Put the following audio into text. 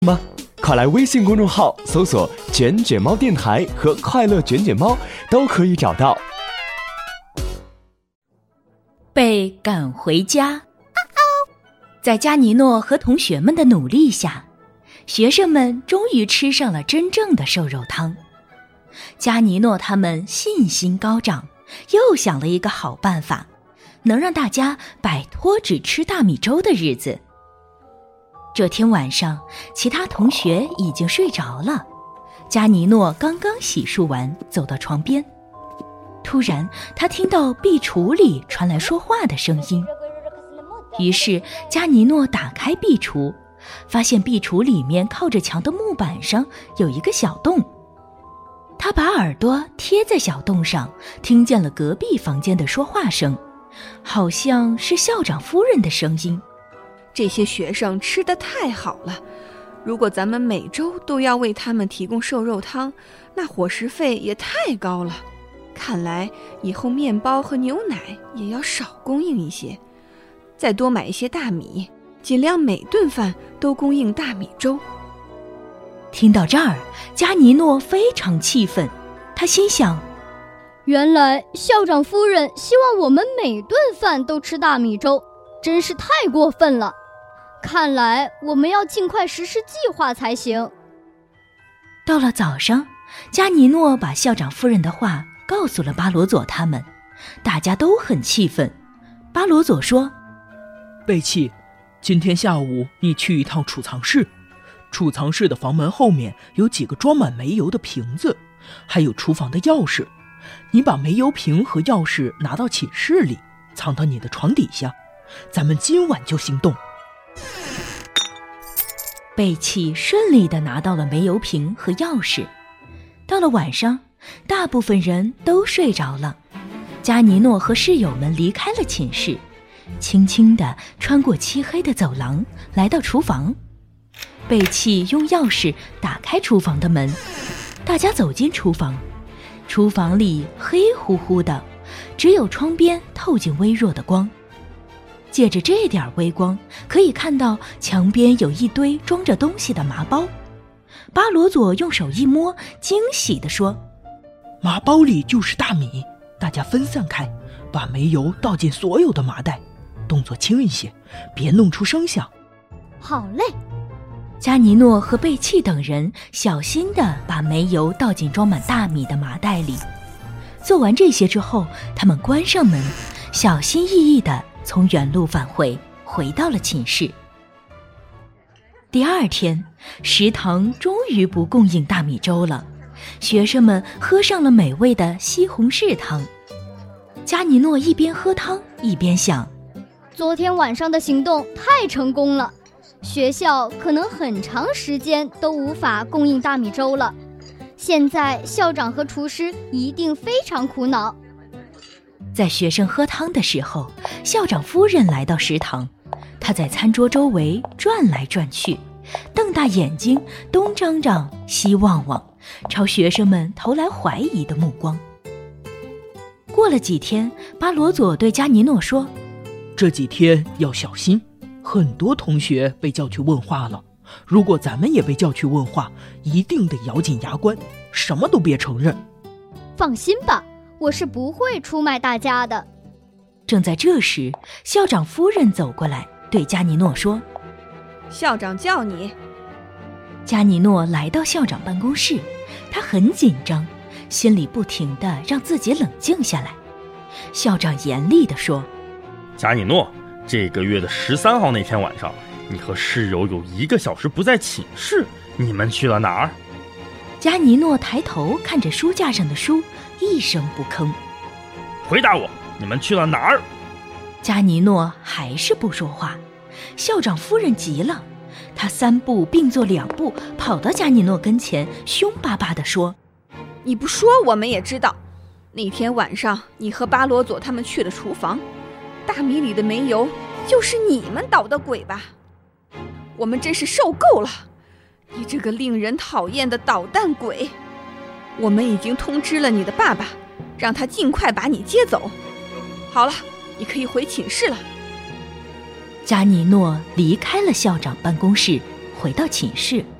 吗？快来微信公众号搜索卷卷猫电台和快乐卷卷猫都可以找到。 被赶回家。在加尼诺和同学们的努力下，学生们终于吃上了真正的瘦肉汤。加尼诺他们信心高涨，又想了一个好办法，能让大家摆脱只吃大米粥的日子。这天晚上，其他同学已经睡着了，加尼诺刚刚洗漱完，走到床边。突然，他听到壁橱里传来说话的声音。于是，加尼诺打开壁橱，发现壁橱里面靠着墙的木板上有一个小洞。他把耳朵贴在小洞上，听见了隔壁房间的说话声，好像是校长夫人的声音。 这些学生吃得太好了，如果咱们每周都要为他们提供瘦肉汤，那伙食费也太高了。看来以后面包和牛奶也要少供应一些，再多买一些大米，尽量每顿饭都供应大米粥。 听到这儿，加尼诺非常气愤，他心想， 原来校长夫人希望我们每顿饭都吃大米粥，真是太过分了。看来我们要尽快实施计划才行。 到了早上，加尼诺把校长夫人的话告诉了巴罗佐他们，大家都很气愤。巴罗佐说， 贝契，今天下午你去一趟储藏室，储藏室的房门后面有几个装满煤油的瓶子，还有厨房的钥匙。你把煤油瓶和钥匙拿到寝室里，藏到你的床底下，咱们今晚就行动。 贝契顺利地拿到了煤油瓶和钥匙。到了晚上，大部分人都睡着了，加尼诺和室友们离开了寝室，轻轻地穿过漆黑的走廊，来到厨房。贝契用钥匙打开厨房的门，大家走进厨房。厨房里黑乎乎的，只有窗边透进微弱的光。借着这点微光，可以看到墙边有一堆装着东西的麻包。巴罗佐用手一摸，惊喜地说， 麻包里就是大米，大家分散开，把煤油倒进所有的麻袋，动作轻一些，别弄出声响。 好嘞。 加尼诺和贝契等人小心地把煤油倒进装满大米的麻袋里。做完这些之后，他们关上门，小心翼翼地从原路返回，回到了寝室。第二天，食堂终于不供应大米粥了，学生们喝上了美味的西红柿汤。加尼诺一边喝汤一边想， 昨天晚上的行动太成功了，学校可能很长时间都无法供应大米粥了。现在校长和厨师一定非常苦恼。 在学生喝汤的时候，校长夫人来到食堂，她在餐桌周围转来转去，瞪大眼睛，东张张西望望，朝学生们投来怀疑的目光。过了几天，巴罗佐对加尼诺说， 这几天要小心，很多同学被叫去问话了，如果咱们也被叫去问话，一定得咬紧牙关，什么都别承认。 放心吧，我是不会出卖大家的。 正在这时，校长夫人走过来，对加尼诺说， 校长叫你。 加尼诺来到校长办公室，他很紧张，心里不停地让自己冷静下来。校长严厉地说， 加尼诺，这个月的13号那天晚上，你和室友有1个小时不在寝室，你们去了哪儿？ 加尼诺抬头看着书架上的书，一声不吭。 回答我，你们去了哪儿？ 加尼诺还是不说话。校长夫人急了，她3步并作2步跑到加尼诺跟前，凶巴巴地说， 你不说我们也知道，那天晚上你和巴罗佐他们去了厨房，大米里的煤油就是你们捣的鬼吧？我们真是受够了，你这个令人讨厌的捣蛋鬼！我们已经通知了你的爸爸，让他尽快把你接走。好了，你可以回寝室了。 加尼诺离开了校长办公室， 回到寝室，